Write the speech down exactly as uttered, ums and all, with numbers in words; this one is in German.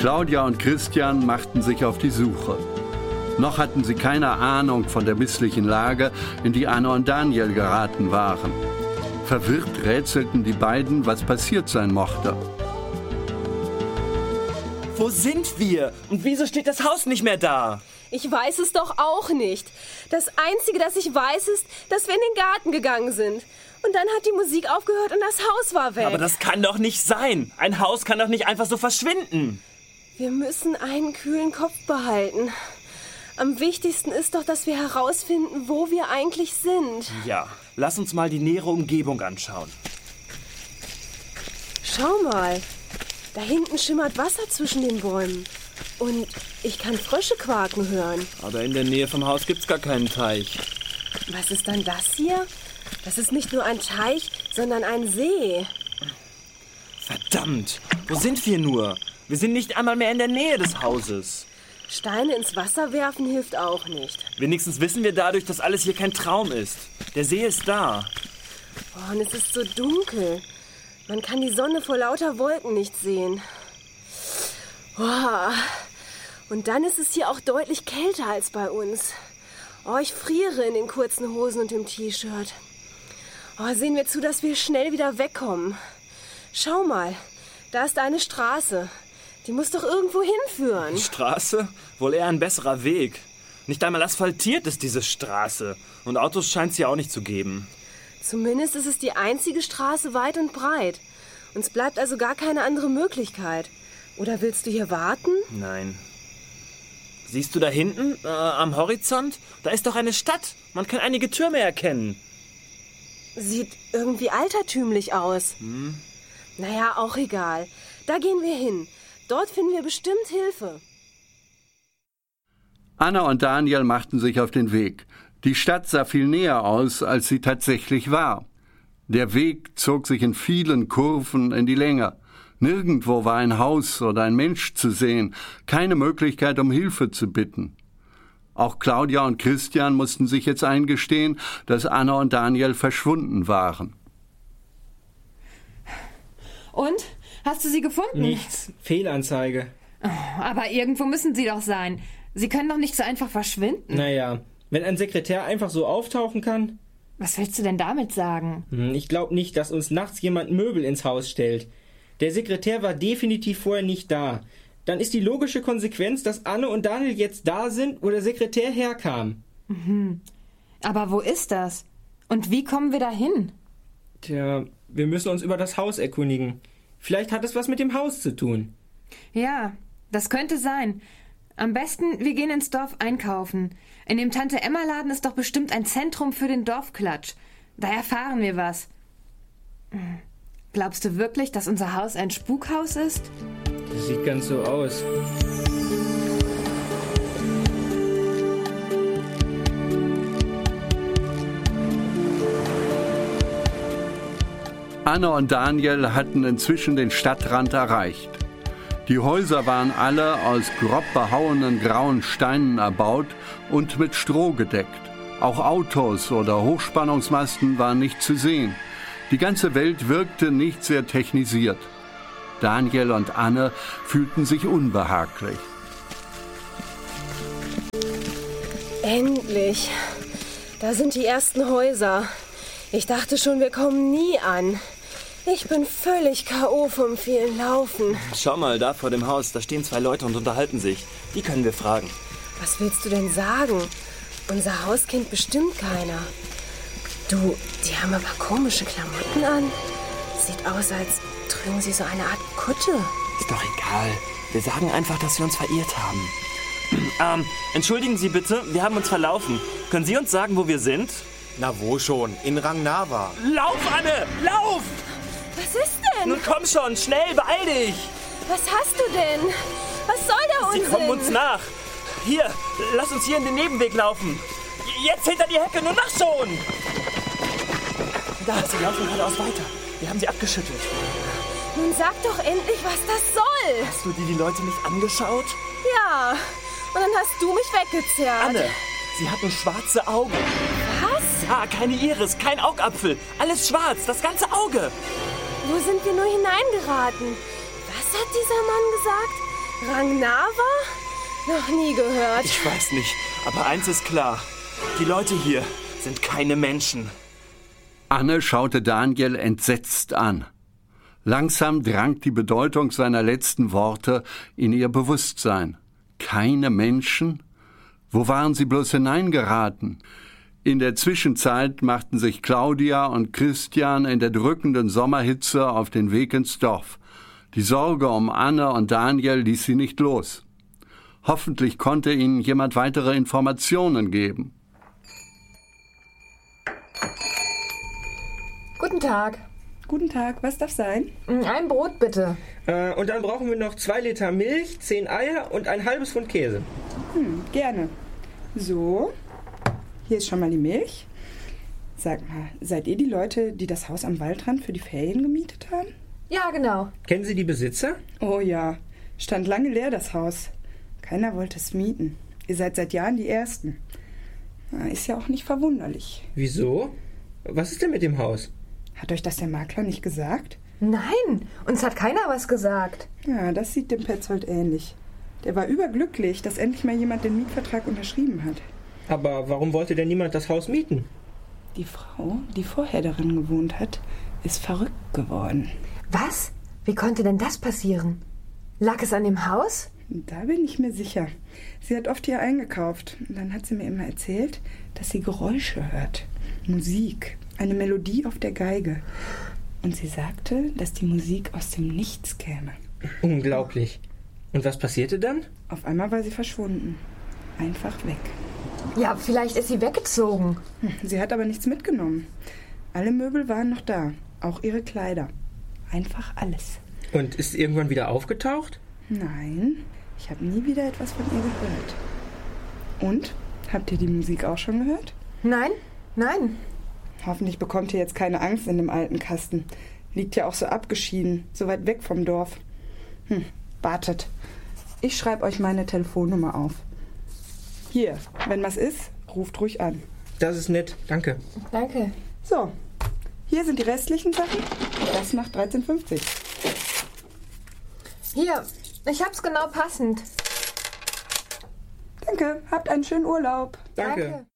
Claudia und Christian machten sich auf die Suche. Noch hatten sie keine Ahnung von der misslichen Lage, in die Anne und Daniel geraten waren. Verwirrt rätselten die beiden, was passiert sein mochte. Wo sind wir? Und wieso steht das Haus nicht mehr da? Ich weiß es doch auch nicht. Das Einzige, das ich weiß, ist, dass wir in den Garten gegangen sind. Und dann hat die Musik aufgehört und das Haus war weg. Aber das kann doch nicht sein. Ein Haus kann doch nicht einfach so verschwinden. Wir müssen einen kühlen Kopf behalten. Am wichtigsten ist doch, dass wir herausfinden, wo wir eigentlich sind. Ja, lass uns mal die nähere Umgebung anschauen. Schau mal, da hinten schimmert Wasser zwischen den Bäumen. Und ich kann Frösche quaken hören. Aber in der Nähe vom Haus gibt's gar keinen Teich. Was ist dann das hier? Das ist nicht nur ein Teich, sondern ein See. Verdammt, wo sind wir nur? Wir sind nicht einmal mehr in der Nähe des Hauses. Steine ins Wasser werfen hilft auch nicht. Wenigstens wissen wir dadurch, dass alles hier kein Traum ist. Der See ist da. Oh, und es ist so dunkel. Man kann die Sonne vor lauter Wolken nicht sehen. Oh. Und dann ist es hier auch deutlich kälter als bei uns. Oh, ich friere in den kurzen Hosen und dem T-Shirt. Oh, sehen wir zu, dass wir schnell wieder wegkommen. Schau mal, da ist eine Straße. Die muss doch irgendwo hinführen. Die Straße? Wohl eher ein besserer Weg. Nicht einmal asphaltiert ist diese Straße. Und Autos scheint es hier auch nicht zu geben. Zumindest ist es die einzige Straße weit und breit. Uns bleibt also gar keine andere Möglichkeit. Oder willst du hier warten? Nein. Siehst du da hinten, äh, am Horizont? Da ist doch eine Stadt. Man kann einige Türme erkennen. Sieht irgendwie altertümlich aus. Hm. Naja, auch egal. Da gehen wir hin. Dort finden wir bestimmt Hilfe. Anne und Daniel machten sich auf den Weg. Die Stadt sah viel näher aus, als sie tatsächlich war. Der Weg zog sich in vielen Kurven in die Länge. Nirgendwo war ein Haus oder ein Mensch zu sehen, keine Möglichkeit, um Hilfe zu bitten. Auch Claudia und Christian mussten sich jetzt eingestehen, dass Anne und Daniel verschwunden waren. Und? Hast du sie gefunden? Nichts. Fehlanzeige. Oh, aber irgendwo müssen sie doch sein. Sie können doch nicht so einfach verschwinden. Naja, wenn ein Sekretär einfach so auftauchen kann. Was willst du denn damit sagen? Ich glaube nicht, dass uns nachts jemand Möbel ins Haus stellt. Der Sekretär war definitiv vorher nicht da. Dann ist die logische Konsequenz, dass Anne und Daniel jetzt da sind, wo der Sekretär herkam. Mhm. Aber wo ist das? Und wie kommen wir da hin? Tja, wir müssen uns über das Haus erkundigen. Vielleicht hat es was mit dem Haus zu tun. Ja, das könnte sein. Am besten, wir gehen ins Dorf einkaufen. In dem Tante-Emma-Laden ist doch bestimmt ein Zentrum für den Dorfklatsch. Da erfahren wir was. Glaubst du wirklich, dass unser Haus ein Spukhaus ist? Das sieht ganz so aus. Anne und Daniel hatten inzwischen den Stadtrand erreicht. Die Häuser waren alle aus grob behauenen grauen Steinen erbaut und mit Stroh gedeckt. Auch Autos oder Hochspannungsmasten waren nicht zu sehen. Die ganze Welt wirkte nicht sehr technisiert. Daniel und Anne fühlten sich unbehaglich. Endlich. Da sind die ersten Häuser. Ich dachte schon, wir kommen nie an. Ich bin völlig K O vom vielen Laufen. Schau mal, da vor dem Haus, da stehen zwei Leute und unterhalten sich. Die können wir fragen. Was willst du denn sagen? Unser Haus kennt bestimmt keiner. Du, die haben aber komische Klamotten an. Sieht aus, als trügen sie so eine Art Kutte. Ist doch egal. Wir sagen einfach, dass wir uns verirrt haben. ähm, entschuldigen Sie bitte, wir haben uns verlaufen. Können Sie uns sagen, wo wir sind? Na wo schon? In Rangnava. Lauf, Anne! Lauf! Was ist denn? Nun komm schon, schnell, beeil dich! Was hast du denn? Was soll der Unsinn? Sie kommen uns nach. Hier, lass uns hier in den Nebenweg laufen. Jetzt hinter die Hecke, nun mach schon! Da, sie laufen geradeaus weiter. Wir haben sie abgeschüttelt. Nun sag doch endlich, was das soll. Hast du dir die Leute nicht angeschaut? Ja, und dann hast du mich weggezerrt. Anne, sie hatten schwarze Augen. Was? Ja, keine Iris, kein Augapfel. Alles schwarz, das ganze Auge. Wo sind wir nur hineingeraten? Was hat dieser Mann gesagt? Rangnava? Noch nie gehört. Ich weiß nicht, aber eins ist klar. Die Leute hier sind keine Menschen. Anne schaute Daniel entsetzt an. Langsam drang die Bedeutung seiner letzten Worte in ihr Bewusstsein. Keine Menschen? Wo waren sie bloß hineingeraten? In der Zwischenzeit machten sich Claudia und Christian in der drückenden Sommerhitze auf den Weg ins Dorf. Die Sorge um Anne und Daniel ließ sie nicht los. Hoffentlich konnte ihnen jemand weitere Informationen geben. Guten Tag. Guten Tag, was darf sein? Ein Brot bitte. Äh, und dann brauchen wir noch zwei Liter Milch, zehn Eier und ein halbes Pfund Käse. Hm, gerne. So, hier ist schon mal die Milch. Sag mal, seid ihr die Leute, die das Haus am Waldrand für die Ferien gemietet haben? Ja, genau. Kennen Sie die Besitzer? Oh ja, stand lange leer das Haus. Keiner wollte es mieten. Ihr seid seit Jahren die Ersten. Na, ist ja auch nicht verwunderlich. Wieso? Was ist denn mit dem Haus? Hat euch das der Makler nicht gesagt? Nein, uns hat keiner was gesagt. Ja, das sieht dem Petzold ähnlich. Der war überglücklich, dass endlich mal jemand den Mietvertrag unterschrieben hat. Aber warum wollte denn niemand das Haus mieten? Die Frau, die vorher darin gewohnt hat, ist verrückt geworden. Was? Wie konnte denn das passieren? Lag es an dem Haus? Da bin ich mir sicher. Sie hat oft hier eingekauft. Und dann hat sie mir immer erzählt, dass sie Geräusche hört. Musik. Eine Melodie auf der Geige. Und sie sagte, dass die Musik aus dem Nichts käme. Unglaublich. Und was passierte dann? Auf einmal war sie verschwunden. Einfach weg. Ja, vielleicht ist sie weggezogen. Hm, Sie hat aber nichts mitgenommen. Alle Möbel waren noch da. Auch ihre Kleider. Einfach alles. Und ist sie irgendwann wieder aufgetaucht? Nein, ich habe nie wieder etwas von ihr gehört. Und? Habt ihr die Musik auch schon gehört? Nein, nein. Hoffentlich bekommt ihr jetzt keine Angst in dem alten Kasten. Liegt ja auch so abgeschieden, so weit weg vom Dorf. Hm, wartet. Ich schreibe euch meine Telefonnummer auf. Hier, wenn was ist, ruft ruhig an. Das ist nett, danke. Danke. So, hier sind die restlichen Sachen. Das macht dreizehn fünfzig. Hier, ich hab's genau passend. Danke, habt einen schönen Urlaub. Danke. Danke.